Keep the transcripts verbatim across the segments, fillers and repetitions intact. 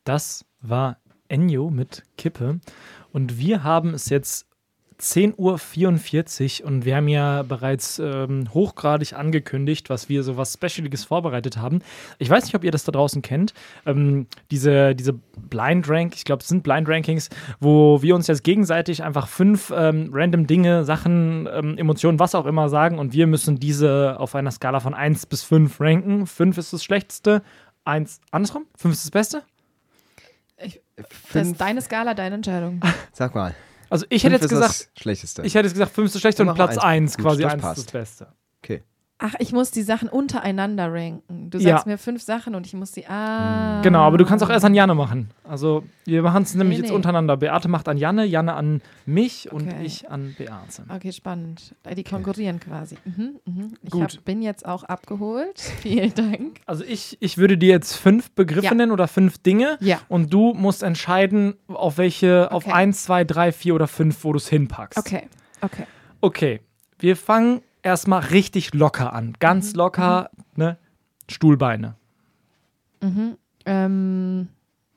Das war Ennio mit Kippe. Und wir haben es jetzt zehn Uhr vierundvierzig und wir haben ja bereits ähm, hochgradig angekündigt, was wir so was Specialiges vorbereitet haben. Ich weiß nicht, ob ihr das da draußen kennt. Ähm, diese, diese Blind Rank, ich glaube, es sind Blind Rankings, wo wir uns jetzt gegenseitig einfach fünf ähm, random Dinge, Sachen, ähm, Emotionen, was auch immer sagen und wir müssen diese auf einer Skala von eins bis fünf ranken. fünf ist das Schlechteste, eins andersrum, fünf ist das Beste. Ich, das ist deine Skala, deine Entscheidung. Sag mal. Also ich hätte jetzt gesagt, das Schlechteste. Ich hätte jetzt gesagt, fünf ist das Schlechteste und Platz eins quasi das eins passt. ist das Beste. Okay. Ach, ich muss die Sachen untereinander ranken. Du Ja. sagst mir fünf Sachen und ich muss die. Ah. Genau, aber du kannst auch erst an Janne machen. Also wir machen es nämlich Nee, jetzt nee. untereinander. Beate macht an Janne, Janne an mich und Okay. ich an Beate. Okay, spannend. Die konkurrieren quasi. Mhm, mhm. Ich Gut. hab, bin jetzt auch abgeholt. Vielen Dank. Also ich, ich würde dir jetzt fünf Begriffe Ja. nennen oder fünf Dinge Ja. und du musst entscheiden, auf welche, auf Okay. eins, zwei, drei, vier oder fünf, wo du es hinpackst. Okay, okay. Okay, wir fangen erstmal richtig locker an. Ganz Mhm. locker, ne? Stuhlbeine. Mhm. Ähm,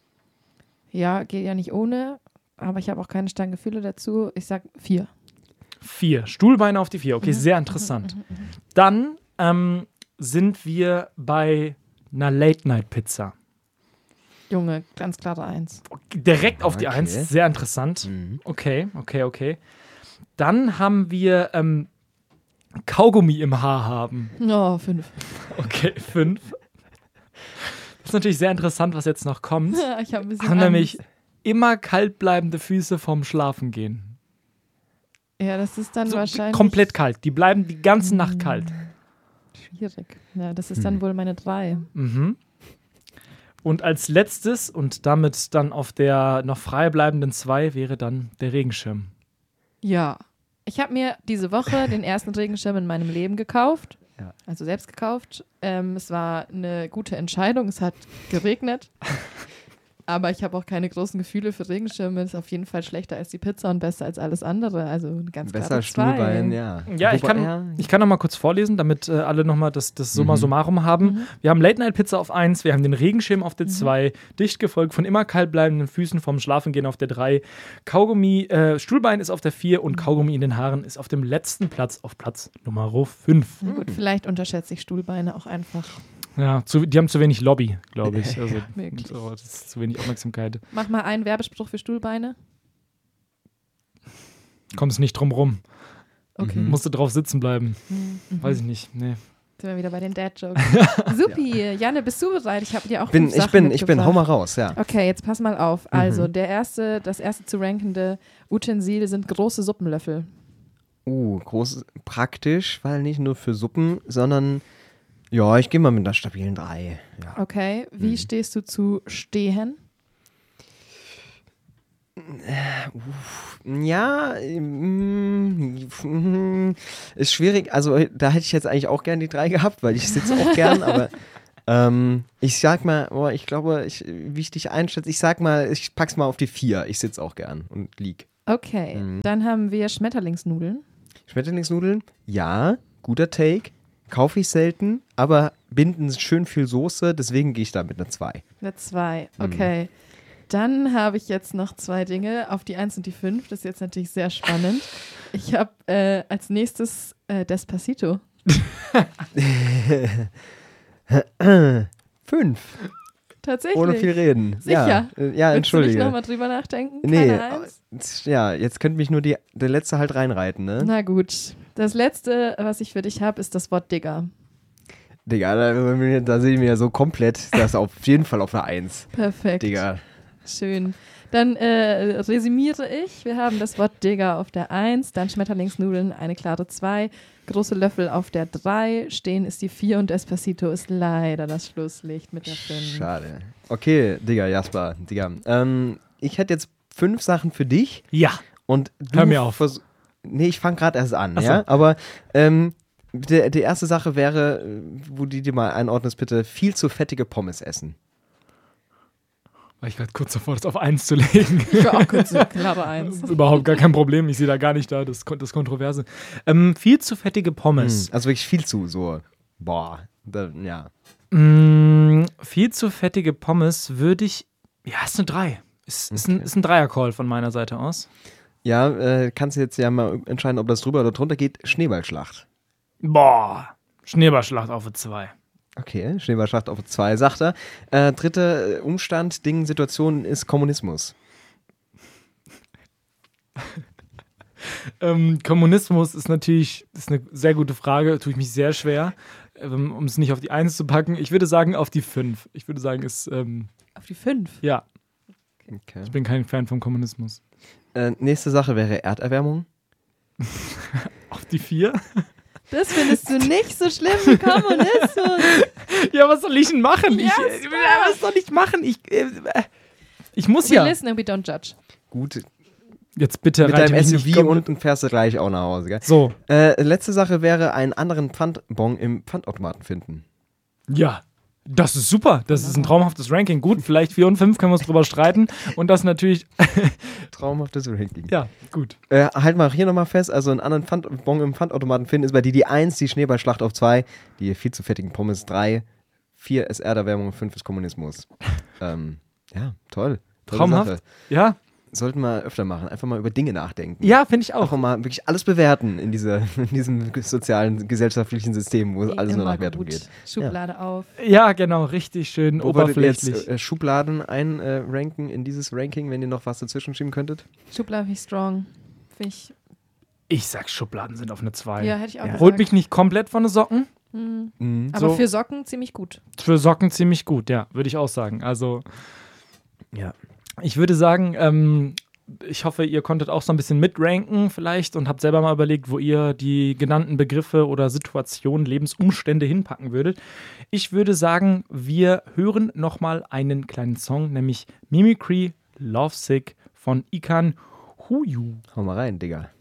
ja, geht ja nicht ohne, aber ich habe auch keine starken Gefühle dazu. Ich sag vier. Vier. Stuhlbeine auf die vier. Okay, Mhm. sehr interessant. Dann ähm, sind wir bei einer Late-Night-Pizza. Junge, ganz klare Eins. Direkt auf die Okay. Eins. Sehr interessant. Mhm. Okay, okay, okay. Dann haben wir ähm, Kaugummi im Haar haben. Oh, fünf. Okay, fünf. Das ist natürlich sehr interessant, was jetzt noch kommt. Ich habe ein bisschen Haben Angst. nämlich immer kaltbleibende Füße vom Schlafengehen. Ja, das ist dann So, wahrscheinlich komplett kalt. Die bleiben die ganze Nacht kalt. schwierig. Ja, das ist dann wohl meine drei. Mhm. Und als letztes und damit dann auf der noch frei bleibenden zwei wäre dann der Regenschirm. Ja. Ich habe mir diese Woche den ersten Regenschirm in meinem Leben gekauft. Ja. Also selbst gekauft. Ähm, es war eine gute Entscheidung. Es hat geregnet. Aber ich habe auch keine großen Gefühle für Regenschirme. Ist auf jeden Fall schlechter als die Pizza und besser als alles andere. Also eine ganz Besser klare zwei. Stuhlbein, ja. Ja, ich Wobei- kann, ja. ich kann noch mal kurz vorlesen, damit äh, alle noch mal das, das Summa Mhm. summarum haben. Mhm. Wir haben Late-Night-Pizza auf eins, wir haben den Regenschirm auf der zwei, dicht gefolgt von immer kalt bleibenden Füßen vom Schlafengehen auf der drei, Kaugummi, äh, Stuhlbein ist auf der vier und Kaugummi in den Haaren ist auf dem letzten Platz, auf Platz Nummer fünf. Na gut, vielleicht unterschätze ich Stuhlbeine auch einfach. Ja, zu, die haben zu wenig Lobby, glaube ich. Also, Möglich. so, das ist zu wenig Aufmerksamkeit. Mach mal einen Werbespruch für Stuhlbeine. Kommst nicht drum rum. Okay. Mhm. Musst du drauf sitzen bleiben. Mhm. Weiß ich nicht. Nee. Sind wir wieder bei den Dad-Jokes. Supi, Janne, bist du bereit? Ich habe dir auch bin, fünf ich Sachen bin, ich bin, hau mal mitgebracht. raus, ja. Okay, jetzt pass mal auf. Also, Mhm. der erste, das erste zu rankende Utensil sind große Suppenlöffel. Uh, groß, praktisch, weil nicht nur für Suppen, sondern, ja, ich gehe mal mit einer stabilen drei. Ja. Okay, wie Mhm. stehst du zu Stehen? Ja, mm, ist schwierig. Also da hätte ich jetzt eigentlich auch gern die drei gehabt, weil ich sitze auch gern, aber ähm, ich sag mal, boah, ich glaube, ich, wie ich dich einschätze, ich sag mal, ich pack's mal auf die vier. Ich sitze auch gern und lieg. Okay, Mhm. dann haben wir Schmetterlingsnudeln. Schmetterlingsnudeln, ja, guter Take. Kaufe ich selten, aber binden schön viel Soße, deswegen gehe ich da mit einer zwei. Eine zwei, Mhm. okay. Dann habe ich jetzt noch zwei Dinge, auf die eins und die fünf. Das ist jetzt natürlich sehr spannend. Ich habe äh, als nächstes äh, Despacito. Fünf, Tatsächlich. ohne viel reden. Sicher? Ja, äh, ja Willst du nicht entschuldige. nochmal drüber nachdenken? Nee, Keine Eins? ja, jetzt könnte mich nur die, der letzte halt reinreiten, ne? Na gut. Das letzte, was ich für dich habe, ist das Wort Digger. Digga, da, da sehe ich mich ja so komplett, das ist auf jeden Fall auf einer Eins. Perfekt. Digga. Schön. Dann äh, resümiere ich. Wir haben das Wort Digger auf der eins, dann Schmetterlingsnudeln, eine klare zwei, große Löffel auf der drei, Stehen ist die vier und Despacito ist leider das Schlusslicht mit der fünf. Schade. Okay, Digga, Jasper, Digga. Ähm, ich hätte jetzt fünf Sachen für dich Ja, und du Hör mir auf. vers- Nee, ich fange gerade erst an, Ach so. ja? Aber ähm, der, die erste Sache wäre, äh, wo du dir mal einordnest, bitte, viel zu fettige Pommes essen. war ich gerade kurz davor, das auf eins zu legen. Ich war auch kurz eine klare eins. Überhaupt gar kein Problem. Ich sehe da gar nicht da das, das Kontroverse. Ähm, viel zu fettige Pommes. Hm, also wirklich viel zu, so, boah, da, ja. Mm, viel zu fettige Pommes würde ich, Ja, ist eine drei. Ist, ist, Okay. ein, ist ein Dreier-Call von meiner Seite aus. Ja, äh, kannst du jetzt ja mal entscheiden, ob das drüber oder drunter geht. Schneeballschlacht. Boah, Schneeballschlacht auf eine zwei. Okay, Schneeballschlacht auf zwei, sagt er. Äh, dritter Umstand, Ding, Situation ist Kommunismus. Ähm, Kommunismus ist natürlich ist eine sehr gute Frage, tue ich mich sehr schwer, ähm, um es nicht auf die eins zu packen. Ich würde sagen auf die fünf. Ich würde sagen, ist, ähm, Auf die fünf. ja, Okay. ich bin kein Fan vom Kommunismus. Äh, nächste Sache wäre Erderwärmung. Auf die vier? Das findest du nicht so schlimm wie Kommunismus. Ja, was soll ich denn machen? Ja, ich, ist äh, was soll ich machen? Ich, äh, ich muss We ja. listen and we don't judge. Gut, Jetzt bitte mit reite deinem mich S U V nicht komplett- unten fährst du gleich auch nach Hause, gell? So, Äh, letzte Sache wäre einen anderen Pfandbon im Pfandautomaten finden. ja. Das ist super. Das ist ein traumhaftes Ranking. Gut, vielleicht vier und fünf können wir uns drüber streiten. Und das natürlich. Traumhaftes Ranking. Ja, gut. Äh, halt mal hier nochmal fest, also einen anderen Pfandbon im Pfandautomaten finden ist bei dir die eins, die Schneeballschlacht auf zwei, die viel zu fettigen Pommes drei, vier ist Erderwärmung, fünf ist Kommunismus. ähm, ja, toll. Tolle Traumhaft. Sache. Ja, Sollten wir öfter machen, einfach mal über Dinge nachdenken. ja, finde ich Auch auch. mal wirklich alles bewerten in, dieser, in diesem sozialen, gesellschaftlichen System, wo alles nur Immer nach Wertung gut. geht. Schublade auf. Ja, genau, richtig schön Wo würdet ihr oberflächlich. jetzt äh, Schubladen einranken in dieses Ranking, wenn ihr noch was dazwischen schieben könntet? Schublade finde ich strong. Finde ich. Ich sag, Schubladen sind auf eine zwei. Ja, hätte ich auch gesagt. Holt mich nicht komplett von den Socken. Mhm. Mhm. Aber So. für Socken ziemlich gut. Für Socken ziemlich gut, ja, würde ich auch sagen. Also, Ja. ich würde sagen, ähm, ich hoffe, ihr konntet auch so ein bisschen mitranken vielleicht und habt selber mal überlegt, wo ihr die genannten Begriffe oder Situationen, Lebensumstände hinpacken würdet. Ich würde sagen, wir hören nochmal einen kleinen Song, nämlich Mimicry Lovesick von Ikan Huyu. Hau mal rein, Digga.